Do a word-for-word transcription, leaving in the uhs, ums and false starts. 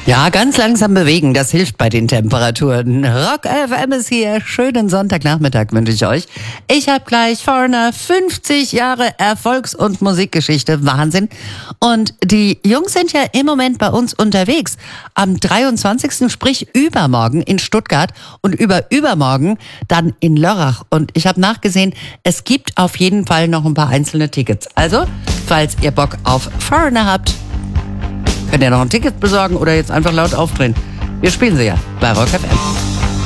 Ja, ganz langsam bewegen, das hilft bei den Temperaturen. Rock F M ist hier. Schönen Sonntagnachmittag wünsche ich euch. Ich habe gleich Foreigner, fünfzig Jahre Erfolgs- und Musikgeschichte. Wahnsinn. Und die Jungs sind ja im Moment bei uns unterwegs. Am dreiundzwanzigsten sprich übermorgen in Stuttgart und über übermorgen dann in Lörrach. Und ich habe nachgesehen, es gibt auf jeden Fall noch ein paar einzelne Tickets. Also, falls ihr Bock auf Foreigner habt, könnt ihr noch ein Ticket besorgen oder jetzt einfach laut aufdrehen. Wir spielen sie ja bei Rock F M.